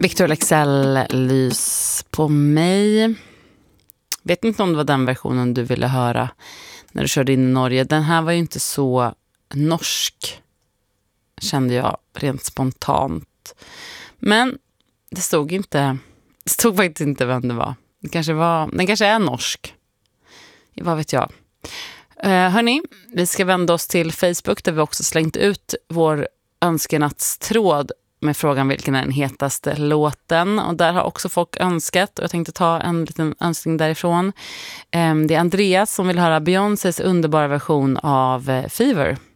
Victor Leksell-lys på mig. Vet inte om det var den versionen du ville höra när du körde in i Norge. Den här var ju inte så norsk, kände jag rent spontant. Men det stod faktiskt inte vem det var. Den kanske är norsk. Vad vet jag. Hörni, vi ska vända oss till Facebook där vi också slängt ut vår önskenattstråd med frågan vilken är den hetaste låten. Och där har också folk önskat, och jag tänkte ta en liten önskning därifrån. Det är Andreas som vill höra Beyoncés underbara version av Fever.